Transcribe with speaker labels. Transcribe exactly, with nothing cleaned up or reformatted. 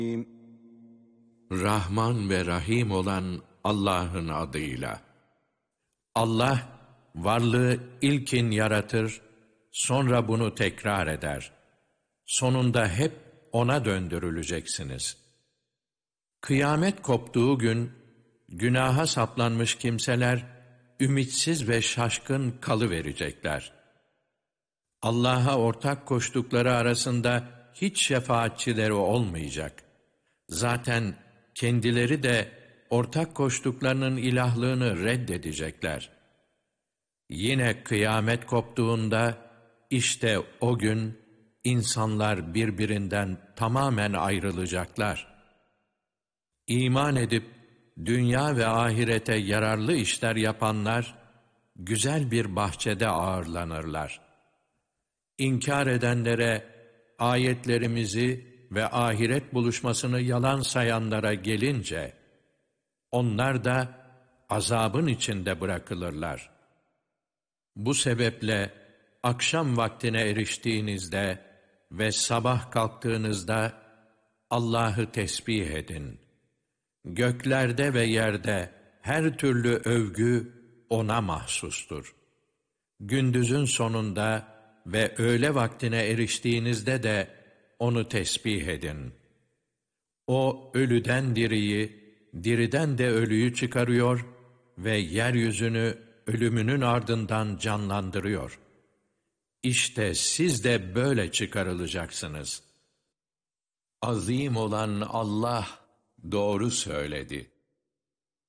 Speaker 1: Rahman ve Rahim olan Allah'ın adıyla. Allah, varlığı ilkin yaratır, sonra bunu tekrar eder. Sonunda hep O'na döndürüleceksiniz. Kıyamet koptuğu gün, günaha saplanmış kimseler, ümitsiz ve şaşkın kalıverecekler. Allah'a ortak koştukları arasında hiç şefaatçileri olmayacak. Zaten kendileri de ortak koştuklarının ilahlığını reddedecekler. Yine kıyamet koptuğunda, işte o gün insanlar birbirinden tamamen ayrılacaklar. İman edip dünya ve ahirete yararlı işler yapanlar, güzel bir bahçede ağırlanırlar. İnkar edenlere, ayetlerimizi ve ahiret buluşmasını yalan sayanlara gelince, onlar da azabın içinde bırakılırlar. Bu sebeple akşam vaktine eriştiğinizde ve sabah kalktığınızda Allah'ı tesbih edin. Göklerde ve yerde her türlü övgü O'na mahsustur. Gündüzün sonunda ve öğle vaktine eriştiğinizde de O'nu tesbih edin. O ölüden diriyi, diriden de ölüyü çıkarıyor ve yeryüzünü ölümünün ardından canlandırıyor. İşte siz de böyle çıkarılacaksınız. Azim olan Allah doğru söyledi.